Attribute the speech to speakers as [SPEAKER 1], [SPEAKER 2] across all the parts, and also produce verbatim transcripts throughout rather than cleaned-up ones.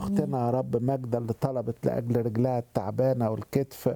[SPEAKER 1] أختنا يا رب ماجدة اللي طلبت لأجل رجلها التعبانة والكتف،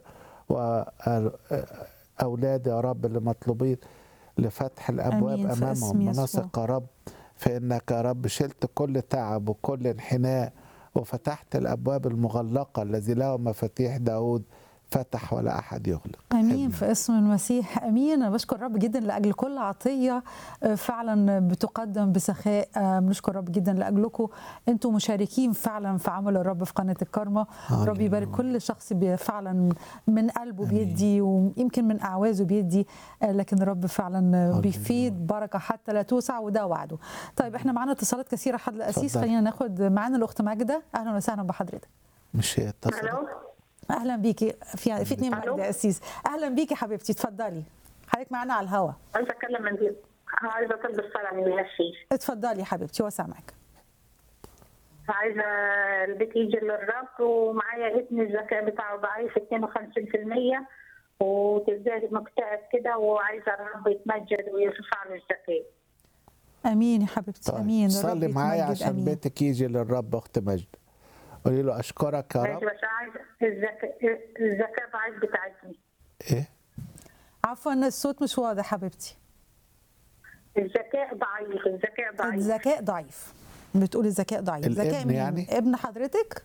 [SPEAKER 1] وأولاد يا رب اللي مطلوبين لفتح الأبواب
[SPEAKER 2] آمين في اسم
[SPEAKER 1] أمامهم.
[SPEAKER 2] يسوع.
[SPEAKER 1] مناثق يا رب في إنك يا رب شلت كل تعب وكل انحناء وفتحت الأبواب المغلقة الذي له مفاتيح داود فتح ولا أحد يغلق.
[SPEAKER 2] امين في اسم المسيح. امين. انا بشكر رب جدا لاجل كل عطيه فعلا بتقدم بسخاء. بنشكر رب جدا لاجلكم، انتم مشاركين فعلا في عمل الرب في قناه الكارما. رب يبارك كل شخص فعلا من قلبه بيدي، ويمكن من اعوازه بيدي، لكن الرب فعلا بيفيد بركه حتى لا توسع، وده وعده. طيب احنا معانا اتصالات كثيره حد الاسيس، خلينا ناخد معانا الاخت ماجده. اهلا وسهلا بحضرتك.
[SPEAKER 1] مش هي اتصلت؟
[SPEAKER 2] اهلا بيكي. في في اثنين مجد اسيس. اهلا بيكي حبيبتي، اتفضلي حضرتك معانا على الهوا.
[SPEAKER 3] عايزه اتكلم من دي، عايزه اطلب الصلاه من الشيخ.
[SPEAKER 2] اتفضلي حبيبتي وسامعك.
[SPEAKER 3] عايزه البيت يجي للرب، ومعايا ابن الذكاء بتاعه ضعيف اثنين وخمسين بالمية وتزداد مكتئب كده، وعايزه الرب يتمجد ويرفع له الذكاء.
[SPEAKER 2] امين يا حبيبتي.
[SPEAKER 1] طيب.
[SPEAKER 2] امين.
[SPEAKER 1] صلي معايا عشان أمين. بيتك يجي للرب اخت مجد. قولي له اشكرك يا رب.
[SPEAKER 3] بس عايزه الذكاء الذكاء ضعيف بتاعتني.
[SPEAKER 1] ايه؟
[SPEAKER 2] عفوا الصوت مش واضح حبيبتي.
[SPEAKER 3] الذكاء ضعيف. الذكاء ضعيف.
[SPEAKER 2] الذكاء ضعيف. بتقولي الذكاء ضعيف. ذكاء مين؟
[SPEAKER 1] يعني
[SPEAKER 2] ابن حضرتك؟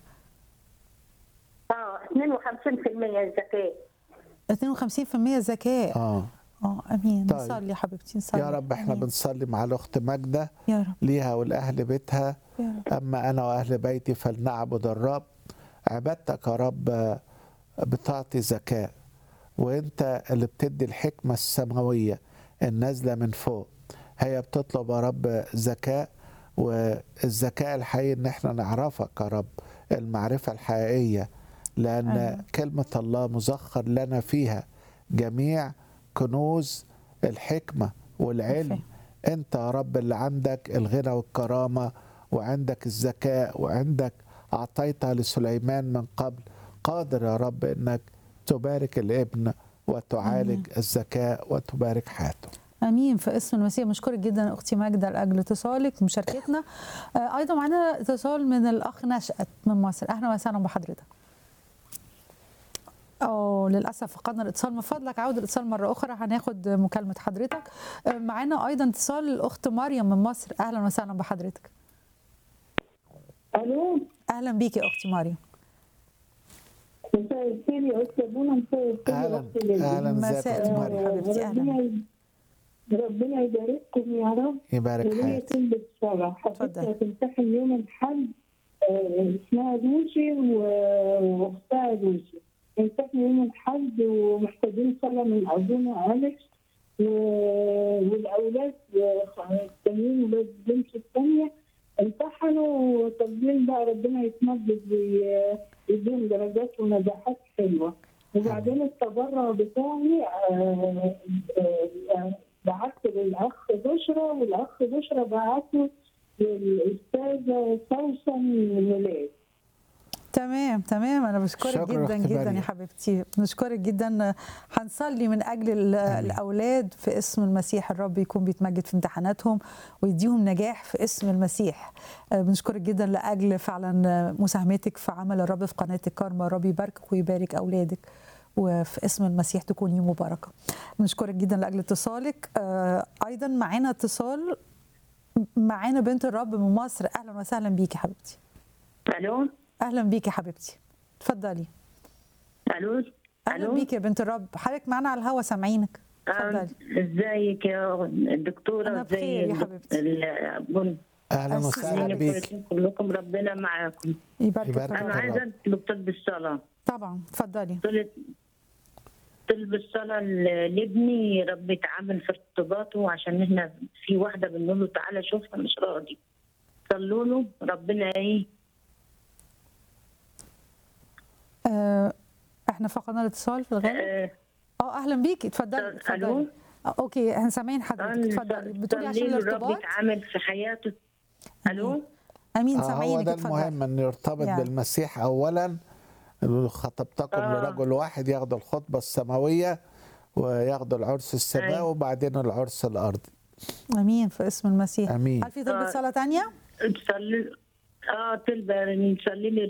[SPEAKER 3] اه اثنين وخمسين بالمية الذكاء.
[SPEAKER 2] اثنين وخمسين بالمية ذكاء.
[SPEAKER 1] اه
[SPEAKER 2] اه امين.
[SPEAKER 1] طيب.
[SPEAKER 2] نصلي يا حبيبتي نصلي.
[SPEAKER 1] يا رب احنا أمين. بنصلي مع الاخت ماجده
[SPEAKER 2] يا رب
[SPEAKER 1] ليها ولاهل بيتها.
[SPEAKER 2] يا رب.
[SPEAKER 1] اما انا واهل بيتي فلنعبد الرب. عبادتك يا رب بتعطي ذكاء، وانت اللي بتدي الحكمه السماويه النازله من فوق. هي بتطلب يا رب ذكاء، والذكاء الحقيقي ان احنا نعرفك يا رب، المعرفه الحقيقيه، لان أيوة. كلمه الله مزخر لنا فيها جميع كنوز الحكمه والعلم. أوكي. انت يا رب اللي عندك الغنى والكرامه، وعندك الذكاء، وعندك اعطيتها لسليمان من قبل. قادر يا رب انك تبارك الابن وتعالج أمين. الذكاء وتبارك حياته.
[SPEAKER 2] امين في اسم المسيح. مشكورك جدا اختي ماجده لاجل اتصالك ومشاركتنا. آه ايضا معنا اتصال من الاخ نشأت من مصر. اهلا وسهلا بحضرتك. اه للاسف فقدنا الاتصال، من فضلك عود الاتصال مره اخرى، هناخد مكالمه حضرتك. آه معانا ايضا اتصال الاخت مريم من مصر. اهلا وسهلا بحضرتك.
[SPEAKER 4] الو
[SPEAKER 2] اهلا بيكي يا اختي مريم.
[SPEAKER 4] مساء الخير يا استاذ منى. مساء الخير
[SPEAKER 1] يا اختي. اهلا
[SPEAKER 2] مساء النور حبيبتي. اهلا.
[SPEAKER 4] ربنا يبارككم يا رب.
[SPEAKER 1] يبارك حياتك.
[SPEAKER 4] وليا بالصلاه حضرتك هتمتحن يوم الحد. اسمها روشي واختها روشي. امتحن يوم الحد ومحتاجين صلاه من ابونا اليكس والاولاد التانيين ولاد بنتي الثانيه امتحنوا وطالبين بقى ربنا يتمجد ويديهم درجات ونجاحات حلوه. وبعدين التبرع بتاعي بعت للاخ بشرى، والاخ بشرى بعته للاستاذه سوسن ميلاد.
[SPEAKER 2] تمام تمام. انا بشكرك جدا جدا يا حبيبتي، بنشكرك جدا. هنصلي من اجل الاولاد في اسم المسيح، الرب يكون بيتمجد في امتحاناتهم ويديهم نجاح في اسم المسيح. بنشكرك جدا لاجل فعلا مساهمتك في عمل الرب في قناه الكارما. الرب يباركك ويبارك اولادك، وفي اسم المسيح تكوني مباركه. بنشكرك جدا لاجل اتصالك. ايضا معانا اتصال، معانا بنت الرب من مصر. اهلا وسهلا بيكي حبيبتي.
[SPEAKER 3] الو
[SPEAKER 2] اهلا بيكي حبيبتي، اتفضلي.
[SPEAKER 3] الو
[SPEAKER 2] اهلا بيكي يا بنت الرب، حضرتك معانا على الهوا سامعينك. اتفضلي.
[SPEAKER 3] ازيك يا الدكتوره؟
[SPEAKER 2] انا بخير يا حبيبتي.
[SPEAKER 1] اهلا وسهلا بيك.
[SPEAKER 3] كلكم ربنا معاكم.
[SPEAKER 2] يبارك.
[SPEAKER 3] انا عايزه اطلب طلب الصلاه.
[SPEAKER 2] طبعا اتفضلي.
[SPEAKER 3] طلب الصلاه لابني، رب يتعامل في ارتباطه، عشان احنا في واحده بنقول له تعالى شوفها مش راضي. صلوا له ربنا ايه.
[SPEAKER 2] آه احنا فقدنا الاتصال في الغالب. اه, آه اهلا بيكي، اتفضلي اتفضلي. آه اوكي احنا سامعين حضرتك، اتفضلي. بتقولي عشان الارتباط
[SPEAKER 3] رب يتعامل في حياته. الو
[SPEAKER 2] امين سامعينك.
[SPEAKER 1] هو ده المهم، ان يرتبط يعني بالمسيح اولا. خطبتكم آه. لرجل واحد، ياخدوا الخطبه السماويه وياخدوا العرس السماوي أيوة. وبعدين العرس الارضي.
[SPEAKER 2] امين في اسم المسيح.
[SPEAKER 1] امين.
[SPEAKER 2] هل في طلبة صلاه ثانيه؟
[SPEAKER 3] تصلي
[SPEAKER 4] اه طلبة نصلي لي